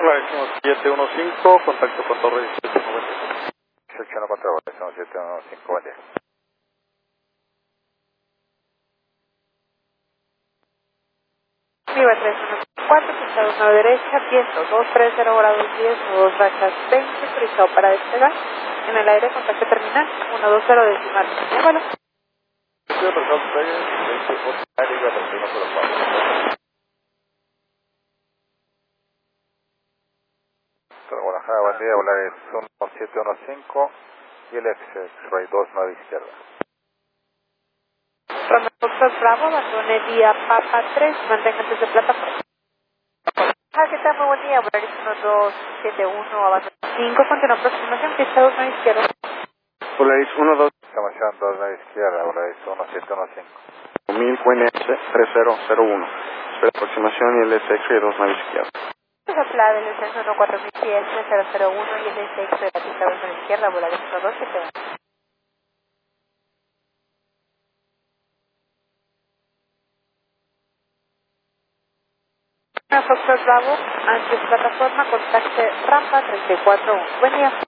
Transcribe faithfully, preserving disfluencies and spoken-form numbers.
Clarísimo siete uno cinco, contacto con Torre dieciocho noventa. dieciocho no contra Clarísimo siete uno cinco, buen día. Viva tres uno cuatro, pistado uno derecha, viento dos treinta grados diez, dos rachas veinte, autorizado para despegar. En el aire, contacto terminal, uno dos cero decimal. Bueno. Sí, personal player, veintiocho, treinta y uno cero cuatro. Guadalajara, buen día, Volaris uno siete uno cinco y el X-Ray dos nueve izquierda. Romeo Foxtrot Bravo, abandone vía Papa tres, mantenga antes de plataforma. Ah, ¿qué tal? Muy buen día, Volaris uno dos siete uno, abandone cinco, continúa aproximación, pista dos nueve izquierda. Volaris uno dos, exclamación dos nueve izquierda, Volaris uno siete uno cinco. mil Q N S tres cero cero uno. Espera aproximación y el S X dos nueve izquierda. Soplada del descenso uno cuatro mil pies, cero cero uno y el S X de la pista dos a la izquierda, Volaris uno dos siete uno. Foxtrot Bravo, antes plataforma, contacte rampa treinta y cuatro uno. Buen día.